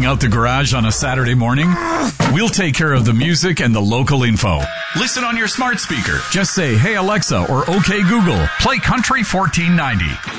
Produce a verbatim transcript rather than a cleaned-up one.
out the garage on a Saturday morning? We'll take care of the music and the local info. Listen on your smart speaker. Just say, "Hey Alexa," or "Okay Google, play Country fourteen ninety."